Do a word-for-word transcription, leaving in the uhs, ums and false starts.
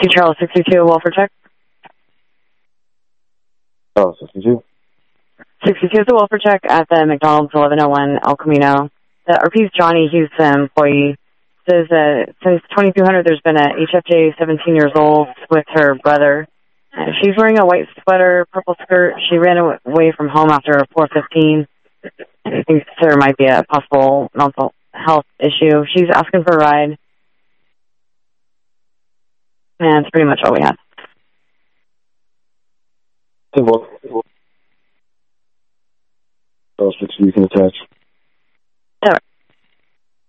T Charles sixty-two, welfare check. Oh, sixty-two? sixty-two is the welfare check at the McDonald's eleven oh one El Camino. The R P's Johnny, he's the employee, says that since twenty-two hundred there's been a H F J seventeen years old with her brother. Uh, she's wearing a white sweater, purple skirt. She ran away from home after four fifteen. I think there might be a possible mental health issue. She's asking for a ride. And that's pretty much all we have. Hey, well, oh, sixty, you can attach.